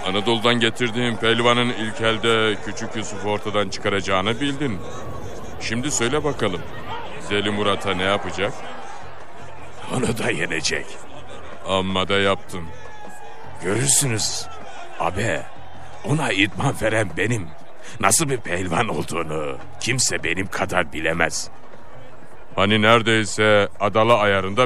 Anadolu'dan getirdiğim pehlivanın ilk elde küçük Yusuf'u ortadan çıkaracağını bildin. Şimdi söyle bakalım, Zeli Murat'a ne yapacak? Onu da yenecek. Amma da yaptın. Görürsünüz. Abi, ona idman veren benim. Nasıl bir pehlivan olduğunu kimse benim kadar bilemez. Hani neredeyse adala ayarında